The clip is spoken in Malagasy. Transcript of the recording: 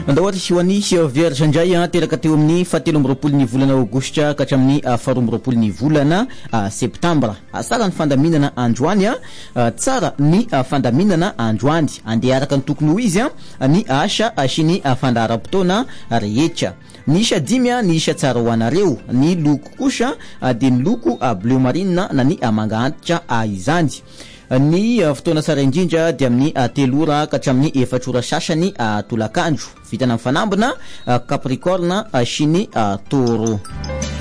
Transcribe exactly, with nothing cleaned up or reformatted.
Andawatra siwani Vierge ndray teraka teo amin'ny fahatelo amby roapolo ny volana Aogositra ka hatramin'ny faharoa amby roapolo ny volana Septambra. Sara ny fandaminana androany tsara ny fandaminana androany andeha araka ny tokony ho izy ny asa sy ny fandaharam-potoana rehetra. Ny isa dimy ny isa tsara ho anareo, ny loko kosa dia ny loko bleu marine na ny manga antitra izany. Ny fotoana sara indrindra dia amin'ny telo ora ka hatramin'ny efatra ora sasany tolakandro. Vitana amin'ny fanambina Capricorne sy ny Taureau.